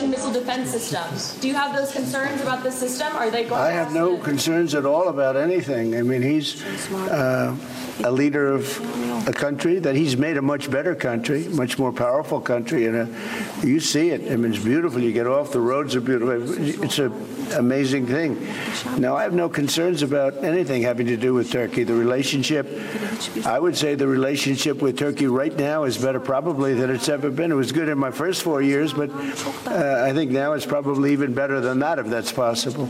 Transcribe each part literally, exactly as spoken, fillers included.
Russian missile defense systems. Do you have those concerns about this system? Are they going I have no concerns at all about anything. I mean, he's uh, a leader of a country that he's made a much better country, much more powerful country. And uh, you see it. I mean, it's beautiful. You get off, the roads are beautiful. It's an amazing thing. Now, I have no concerns about anything having to do with Turkey. The relationship, I would say the relationship with Turkey right now is better probably than it's ever been. It was good in my first four years, but uh, I think now it's probably even better than that, if that's possible.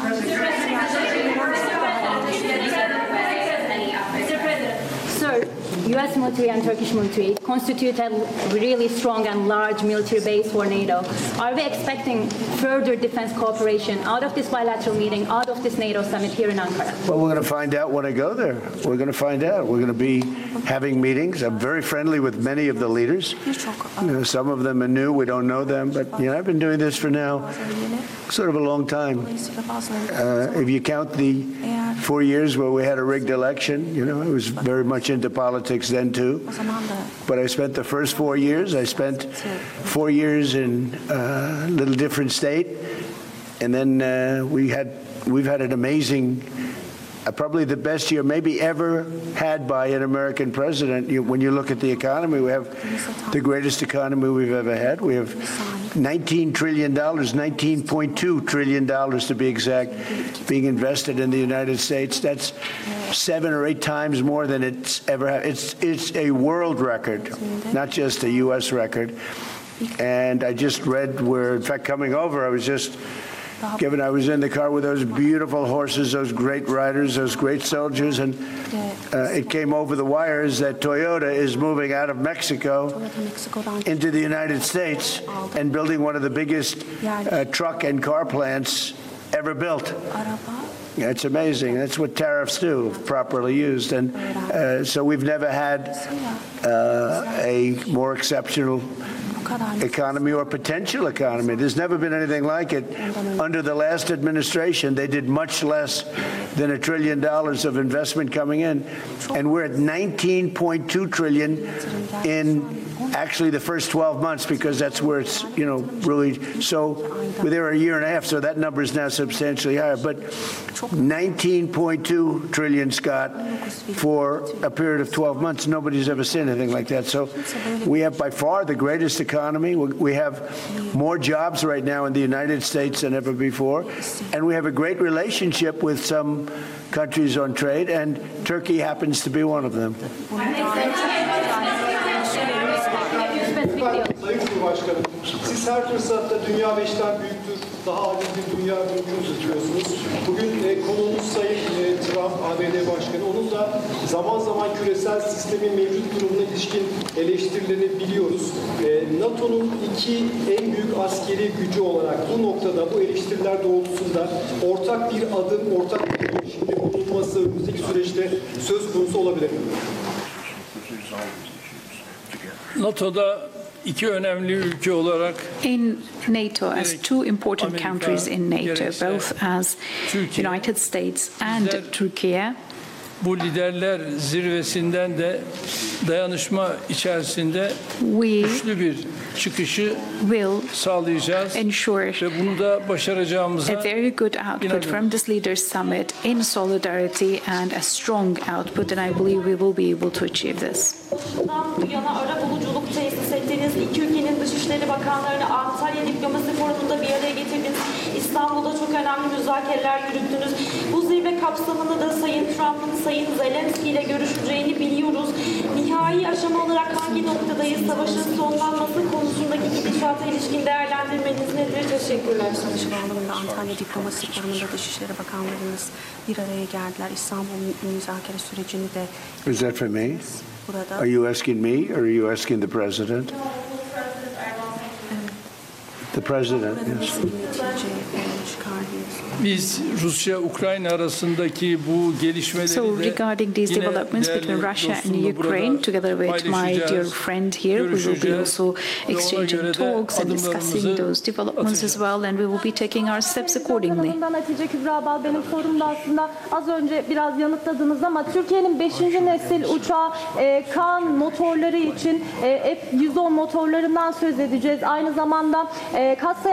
Sir, U S military and Turkish military constitute a really strong and large military base for NATO. Are we expecting further defense cooperation out of this bilateral meeting, out of this NATO summit here in Ankara? Well, we're going to find out when I go there. We're going to find out. We're going to be having meetings. I'm very friendly with many of the leaders. You know, some of them are new. We don't know them. But, you know, I've been doing this for now sort of a long time. Uh, if you count the four years where we had a rigged election, you know, I was very much into politics then, too. But I spent the first four years, I spent four years in a little different state. And then uh, we had, we've had an amazing, uh, probably the best year maybe ever had by an American president. You, when you look at the economy, we have the greatest economy we've ever had. We have nineteen trillion dollars, nineteen point two trillion dollars to be exact, being invested in the United States. That's seven or eight times more than it's ever had. It's, it's a world record, not just a U S record. And I just read where, in fact, coming over, I was just given, I was in the car with those beautiful horses, those great riders, those great soldiers, and uh, it came over the wires that Toyota is moving out of Mexico into the United States and building one of the biggest uh, truck and car plants ever built. Yeah, it's amazing. That's what tariffs do, if properly used. And uh, so we've never had uh, a more exceptional economy or potential economy. There's never been anything like it. Under the last administration, they did much less than a trillion dollars of investment coming in. And we're at nineteen point two trillion in actually the first twelve months, because that's where it's, you know, really, so we're there a year and a half, so that number is now substantially higher. But nineteen point two trillion, Scott, for a period of twelve months, nobody's ever seen anything like that. So we have by far the greatest economy. We have more jobs right now in the United States than ever before. And we have a great relationship with some countries on trade, and Turkey happens to be one of them. Sayın Cumhurbaşkanım, siz her fırsatta dünya beşten büyüktür, daha adil bir dünya büyüktür tutuyorsunuz. Bugün e, konuğumuz Sayın e, Trump, A B D Başkanı, onun da zaman zaman küresel sistemin mevcut durumuna ilişkin eleştirilerini biliyoruz. E, NATO'nun iki en büyük askeri gücü olarak bu noktada, bu eleştiriler doğrultusunda ortak bir adım, ortak bir girişimde bulunması önümüzdeki süreçte söz konusu olabilir mi? NATO'da iki önemli ülke olarak in NATO as two important countries in NATO, both as United States and Turkey. Bu liderler zirvesinden de dayanışma içerisinde güçlü bir çıkışı sağlayacağız ve bunu da başaracağımıza a very good output from this Leaders Summit in solidarity and a strong output, and I believe we will be able to achieve this. Bu yana ara buluculuk tesis ettiğiniz, iki ülkenin Dışişleri Bakanlarını Antalya Diplomasi Forumu'nda bir araya getirdiniz. İstanbul'da çok önemli müzakereler yürüttünüz. Bu zirve kapsamında da Sayın Trump'ın Sayın Zelenski ile görüşeceğini biliyoruz. Nihai aşama olarak hangi noktadayız? Savaşın sonlanması konusundaki gidişata ilişkin değerlendirmeniz nedir? Teşekkürler. Sonuç bağlamında Antalya Diplomasi Forumu'nda Dışişleri Bakanlarımız bir araya geldiler. İstanbul müzakere sürecini de... Is that for me? Are you asking me or are you asking the president? The president, yes. Biz Rusya-Ukrayna arasındaki bu gelişmeleri So regarding these developments between Russia and Ukraine, together with my dear friend here, we will be also exchanging talks and discussing those developments as well, and we will be taking our steps accordingly. Hatice Kübra Bal, benim sorumda aslında az önce biraz yanıtladınız ama Türkiye'nin beşinci nesil uçağı e, Kaan motorları için e, F yüz on motorlarından söz edeceğiz. Aynı zamanda e, kasa